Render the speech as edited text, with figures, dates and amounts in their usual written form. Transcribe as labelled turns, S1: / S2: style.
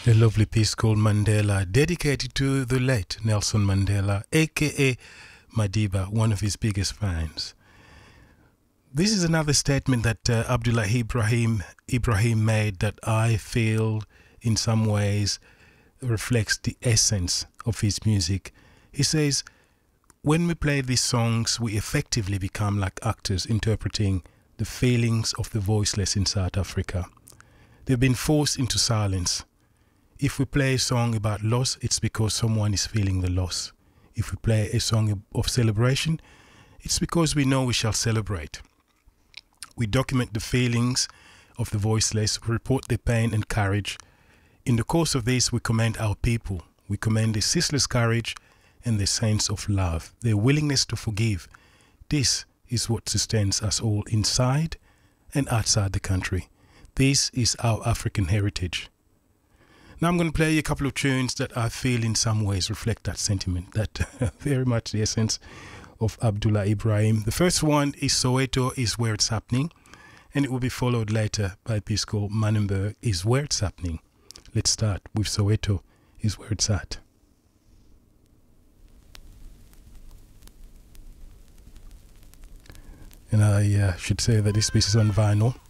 S1: A lovely piece called Mandela, dedicated to the late Nelson Mandela, aka Madiba, one of his biggest fans. This is another statement that Abdullahi Ibrahim made that I feel in some ways reflects the essence of his music. He says, when we play these songs, we effectively become like actors interpreting the feelings of the voiceless in South Africa. They've been forced into silence. If we play a song about loss, it's because someone is feeling the loss. If we play a song of celebration, it's because we know we shall celebrate. We document the feelings of the voiceless, report their pain and courage. In the course of this, we commend our people. We commend their ceaseless courage and their sense of love, their willingness to forgive. This is what sustains us all inside and outside the country. This is our African heritage. Now I'm going to play you a couple of tunes that I feel in some ways reflect that sentiment, that very much the essence of Abdullah Ibrahim. The first one is Soweto is Where It's Happening, and it will be followed later by a piece called Manenberg is Where It's Happening. Let's start with Soweto is Where It's At. And I should say that this piece is on vinyl.